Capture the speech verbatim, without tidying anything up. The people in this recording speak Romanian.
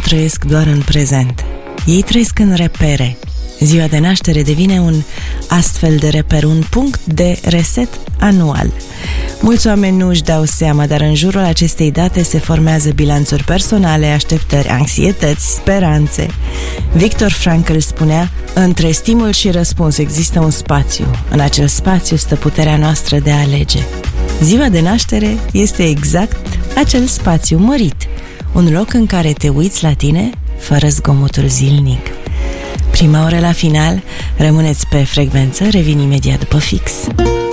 trăiesc doar în prezent. Ei trăiesc în repere. Ziua de naștere devine un astfel de reper, un punct de reset anual. Mulți oameni nu își dau seama, dar în jurul acestei date se formează bilanțuri personale, așteptări, anxietăți, speranțe. Viktor Frankl spunea: între stimul și răspuns există un spațiu. În acel spațiu stă puterea noastră de a alege. Ziua de naștere este exact acel spațiu mărit, un loc în care te uiți la tine fără zgomotul zilnic. Prima oră la final, rămâneți pe frecvență, revin imediat după fix.